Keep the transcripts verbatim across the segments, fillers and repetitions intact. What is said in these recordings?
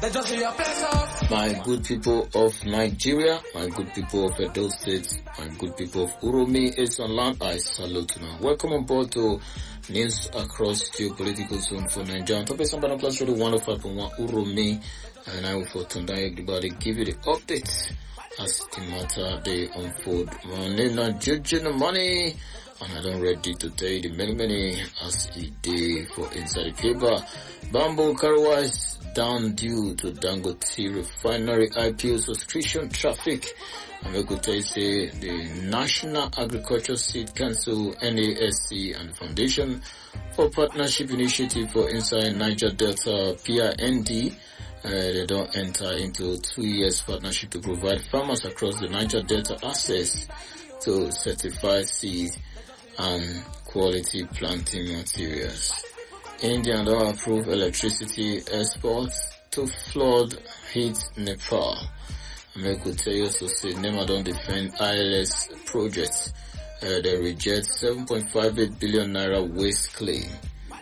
My good people of Nigeria, my good people of Edo State, my good people of Uromi, Esanland, I salute you now. Welcome on board to News Across Geopolitical Zone for Nigeria. Top of Sambana Plus Radio one oh five point one Uromi, and I will for Tondai everybody give you the update as the matter they unfold. My name is Judging Money, and I don't ready to tell you the many many as a day for inside the paper. Bamboo Carwise down due to Dangote refinery I P O subscription traffic. And we could tell you say the National Agriculture Seed Council, N A S C, and the Foundation for Partnership Initiative for Inside Niger Delta, P I N D, uh, they don't enter into two years partnership to provide farmers across the Niger Delta access to certified seed and quality planting materials. India don't approve electricity exports to flood hit Nepal. And I could tell you to say NEMA don't defend I L S projects. Uh, they reject seven point five eight billion naira waste claim.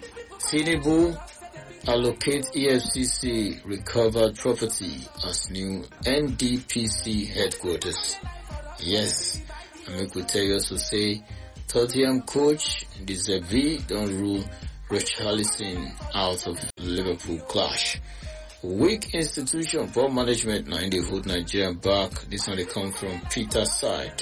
Tinubu allocate E F C C recovered property as new N D P C headquarters. Yes, and I could tell you to say Tottenham coach De Zerbi don't rule Richarlison out of Liverpool clash. Weak institution, poor management, now in the hold Nigeria back. This one they come from Peter's side.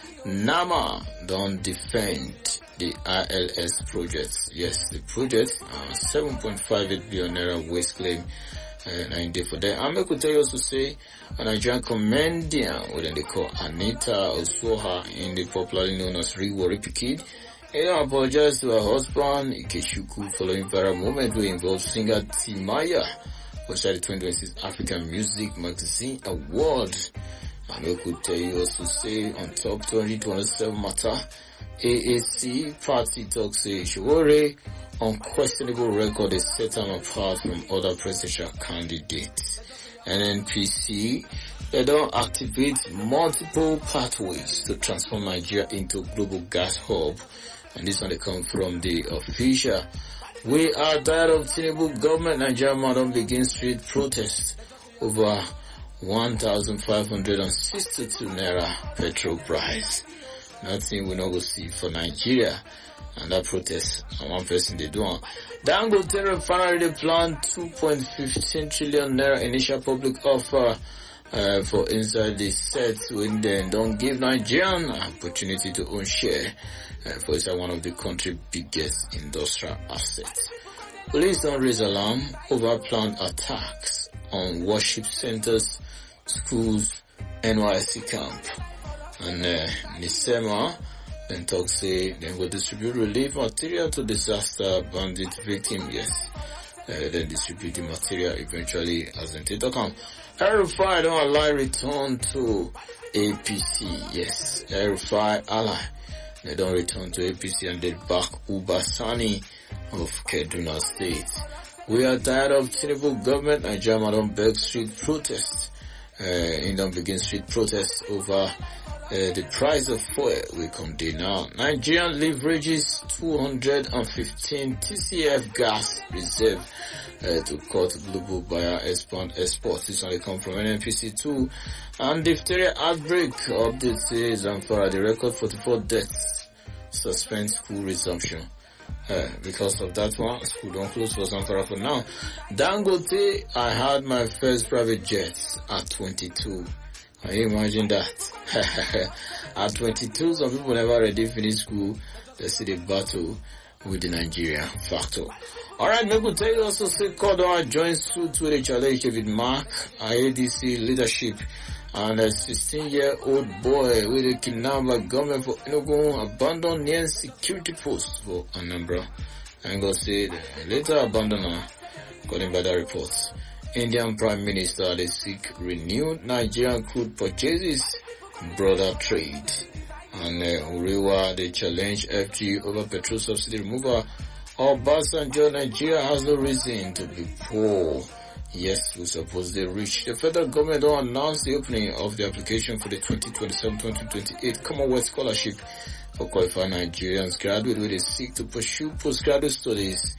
Nama don't defend the I L S projects. Yes, the project, uh, seven point five eight billion naira waste claim. And I did for that. I'm could tell you also say a Nigerian comedian, what they call Anita Osoha, in the popularly known as Riwo Ripikid. I apologize to her husband, Ikechukwu, following viral moment where involved singer Timaya, which are the twenty twenty-six African Music Magazine Award. And we could tell you also say on top twenty twenty-seven matter, A A C party talks say Showore, unquestionable record is set them apart from other presidential candidates. And N P C, they don't activate multiple pathways to transform Nigeria into global gas hub. And this one they come from the official. We are tired of Tinubu government. Nigeria madam begins street protest over one thousand five hundred sixty-two naira petrol price. Nothing we not go see for Nigeria. And that protest, and one person they do on. Dangote refinery they plan two point one five trillion naira initial public offer uh, for inside the set when they don't give Nigerian opportunity to own share. Uh, for inside one of the country's biggest industrial assets. Police don't raise alarm over planned attacks on worship centers, schools, N Y S C camp. And uh, Nisema then talk say they will distribute relief material to disaster bandit victim. Yes, uh, then distribute the material eventually as in Tito come. Erufai don't allow return to A P C. Yes, Erufai ally. They don't return to A P C and they back Ubasani of Kaduna State. We are tired of Tinubu government. Nigeria madam beg street protests. Uh, in don't begin street protests over uh, the price of fuel. We come there now. Nigerian leverages two hundred fifteen T C F gas reserve uh, to cut global buyer export exports. This one they come from N N P C two. And diphtheria outbreak update says Zamfara the record forty-four deaths. Suspend school resumption. Uh, because of that one, school don't close for Zamfara for now. Dangote, I had my first private jet at twenty-two. Can you imagine that? At twenty-two, some people never ready finish school. They see the battle with the Nigeria factor. Alright, maybe tell you also say Kodwa joins suit with a challenge with Mark, I A D C leadership. And a sixteen-year-old boy with a kidnapped government for Enugu abandoned near security post for Anambra. And God said later abandoned according by the reports. Indian Prime Minister they seek renewed Nigerian crude purchases, broader trade. And uh, Uriwa they challenge F G over petrol subsidy removal. Obasanjo, Nigeria has no reason to be poor. Yes, we suppose they reach. The federal government will announce the opening of the application for the twenty twenty-seven twenty twenty-eight Commonwealth Scholarship for qualified Nigerians graduates where they seek to pursue postgraduate studies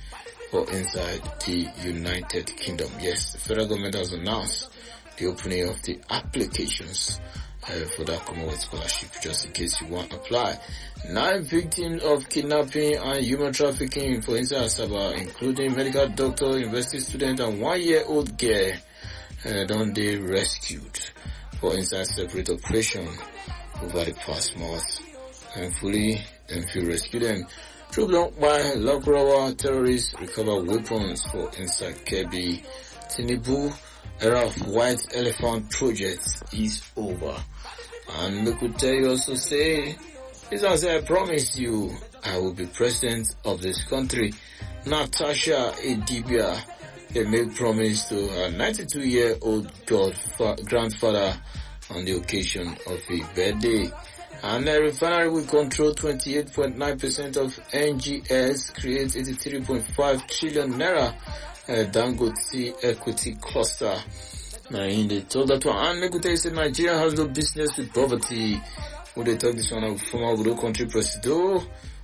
for inside the United Kingdom. Yes, the federal government has announced the opening of the applications uh, for that Commonwealth scholarship, just in case you want to apply. Nine victims of kidnapping and human trafficking for inside Asaba, including medical doctor, university student, and one-year-old girl, uh, don't they rescued for inside separate operation over the past months. Thankfully, and few rescue them. Troop blocked by Lakurawa terrorists recover weapons for inside Kebbi. Tinubu era of white elephant projects is over. And we could tell you also say, this one say, I promise you, I will be president of this country. Natasha Idibia, they made promise to her ninety-two-year-old godfa- grandfather on the occasion of a birthday. And the refinery will control twenty-eight point nine percent of N G S, creates eighty-three point five trillion naira uh, Dangote equity cluster. Now, in the talk that one, and Mekute said Nigeria has no business with poverty. When they talk this one of former Obodo country president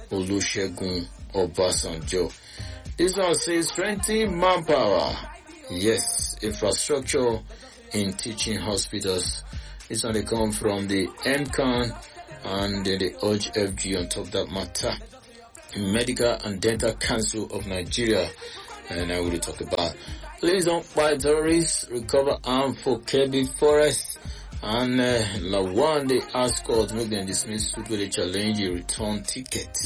Olusegun Obasanjo. This one says strengthening manpower. Yes, infrastructure in teaching hospitals. This one they come from the M C A N and then they urge F G on top of that matter. Medical and Dental Council of Nigeria. And I will talk about please don't buy terrorists, recover arm for Kebbi Forest. And uh, Lawan, they ask God to make them dismiss suit with a challenge a return ticket.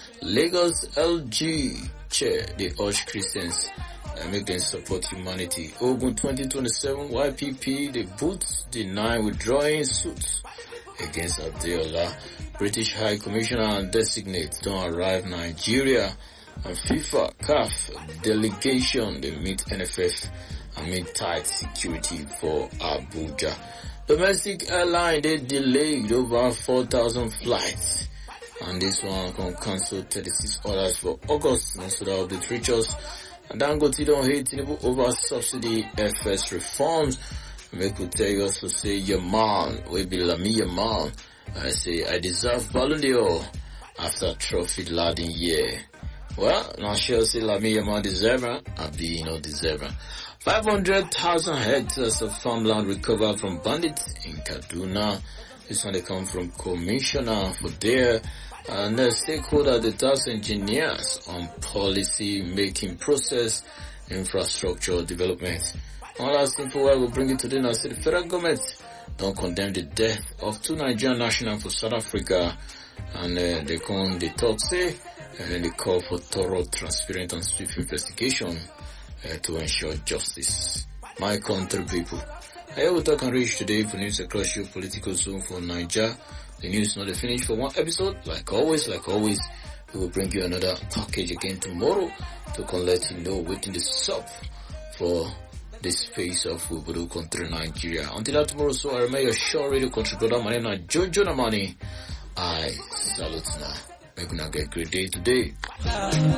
Lagos L G chair, they urge Christians and make them support humanity. Ogun twenty twenty-seven Y P P, they boot deny withdrawing suits against Adeola. British High Commissioner and designate don't arrive Nigeria. And FIFA, C A F delegation, they meet N F F amid tight security for Abuja. Domestic airline, they delayed over four thousand flights. And this one can cancel thirty-six orders for August. And so that will be reach us. And Dangote don't hate Tinubu over subsidy F S reforms. We could tell you also say, your man, we be Lami Yamal. I say, I deserve Ballon d'Or after trophy laden year. Well, not sure say Lami Yamal deserve it. I be no deserve it. five hundred thousand hectares of farmland recovered from bandits in Kaduna. This one they come from Commissioner for there. And the stakeholder, the task engineers on policy making process, infrastructure development. All that info I will bring it today. Now, say the federal government don't condemn the death of two Nigerian nationals for South Africa. And uh, they come, they talk, say, and then they call for thorough, transparent and swift investigation uh, to ensure justice. My country people. I will talk and reach today for news across your political zone for Nigeria. The news is not finished for one episode. Like always, like always, we will bring you another package again tomorrow to can let you know waiting the sub for this space of Obodo country Nigeria. Until that tomorrow, so I remain your sure radio country brother. My name is Jojo Namani. I salute now. Make una get a great day today.